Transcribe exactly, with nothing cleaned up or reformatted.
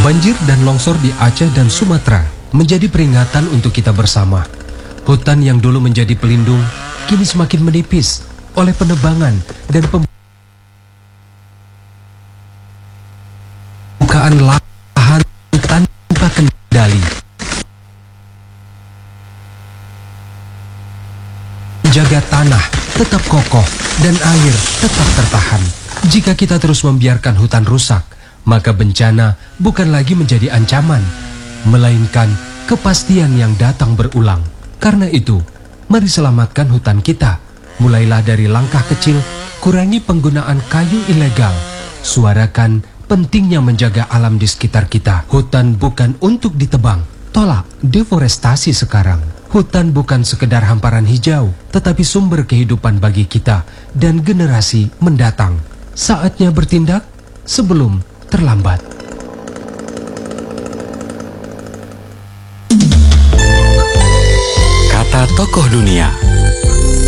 Banjir dan longsor di Aceh dan Sumatera menjadi peringatan untuk kita bersama. Hutan yang dulu menjadi pelindung kini semakin menipis oleh penebangan dan pembukaan lahan tanpa kendali. Jaga tanah tetap kokoh dan air tetap tertahan. Jika kita terus membiarkan hutan rusak, maka bencana bukan lagi menjadi ancaman, melainkan kepastian yang datang berulang. Karena itu, mari selamatkan hutan kita. Mulailah dari langkah kecil, kurangi penggunaan kayu ilegal. Suarakan pentingnya menjaga alam di sekitar kita. Hutan bukan untuk ditebang. Tolak deforestasi sekarang. Hutan bukan sekedar hamparan hijau, tetapi sumber kehidupan bagi kita dan generasi mendatang. Saatnya bertindak sebelum terlambat. Kata tokoh dunia.